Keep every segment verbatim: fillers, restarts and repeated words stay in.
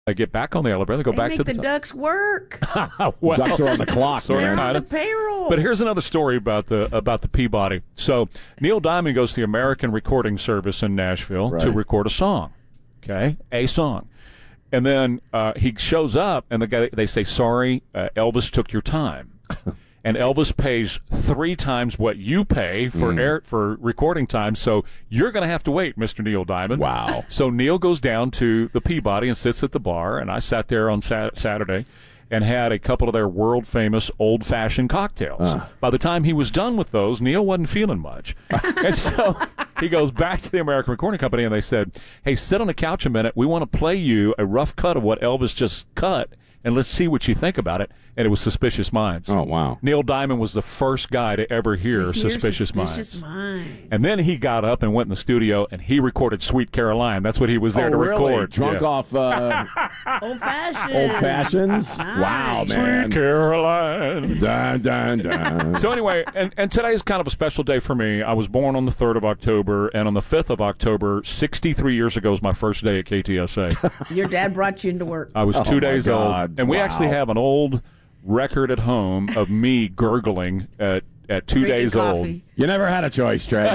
They get back on the elevator. They go they back make to the, the top. ducks work. well, Ducks are on the clock, sort They're of, on kind the of. payroll. But here's another story about the about the Peabody. So Neil Diamond goes to the American Recording Service in Nashville Right. to record a song. Okay, a song, and then uh, he shows up, and the guy they say, "Sorry, uh, Elvis took your time." And Elvis pays three times what you pay for Mm. air for recording time, so you're going to have to wait, Mister Neil Diamond. Wow. So Neil goes down to the Peabody and sits at the bar, and I sat there on sat- Saturday and had a couple of their world-famous old-fashioned cocktails. Uh. By the time he was done with those, Neil wasn't feeling much. And so he goes back to the American Recording Company, and they said, hey, sit on the couch a minute. We want to play you a rough cut of what Elvis just cut, and let's see what you think about it. And it was Suspicious Minds. Oh, wow. Neil Diamond was the first guy to ever hear, Here's Suspicious, Suspicious Minds. Minds. And then he got up and went in the studio, and he recorded Sweet Caroline. That's what he was there oh, to really? record. Drunk Yeah. off uh, Old fashioned. old fashions? Nice. Wow, man. Sweet Caroline. Dun, dun, dun. So anyway, and, and today's kind of a special day for me. I was born on the third of October, and on the fifth of October, sixty-three years ago, was my first day at K T S A. Your dad brought you into work. I was Oh, two my days God. old, and we Wow. actually have an old record at home of me gurgling at, at two Drinking days coffee. You never had a choice, Trey.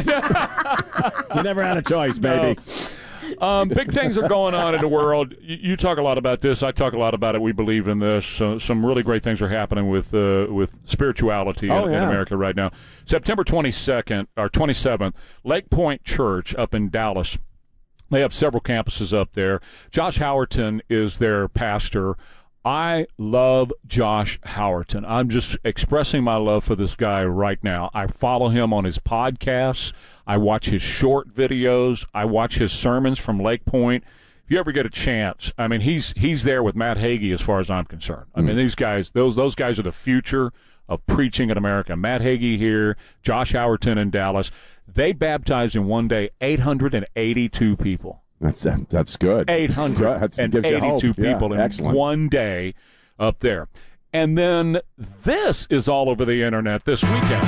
You never had a choice, baby. old. Um, big things are going on in the world. You, you talk a lot about this. I talk a lot about it. We believe in this. So, some really great things are happening with uh, with spirituality Oh, in, yeah. in America right now. September twenty-second or twenty-seventh, Lake Point Church up in Dallas. They have several campuses up there. Josh Howerton is their pastor. I love Josh Howerton. I'm just expressing my love for this guy right now. I follow him on his podcasts. I watch his short videos. I watch his sermons from Lake Point. If you ever get a chance, I mean, he's he's there with Matt Hagee as far as I'm concerned. I mean, these guys, those those guys are the future of preaching in America. Matt Hagee here, Josh Howerton in Dallas. They baptized in one day eight hundred eighty-two people. That's uh, that's good. eight That's- hundred gives you hope. eighty-two Yeah, people in excellent. one day up there. And then this is all over the internet this weekend.